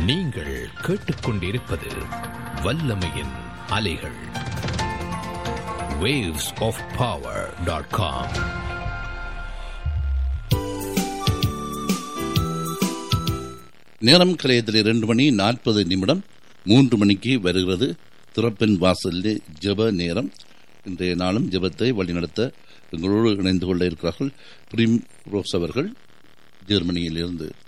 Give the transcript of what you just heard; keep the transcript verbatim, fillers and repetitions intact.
நீங்கள் கேட்டுக்கொண்டிருப்பது வல்லமையின் அலைகள். waves of power dot com. நேரம் கலையத்தில் இரண்டு மணி நாற்பது நிமிடம். மூன்று மணிக்கு வருகிறது திறப்பின் வாசலிலே ஜெப நேரம். இன்றைய நாளும் ஜெபத்தை வழிநடத்த எங்களோடு இணைந்து கொள்ள இருக்கிறார்கள் பிரிம் ரோஸ் அவர்கள் ஜெர்மனியிலிருந்து.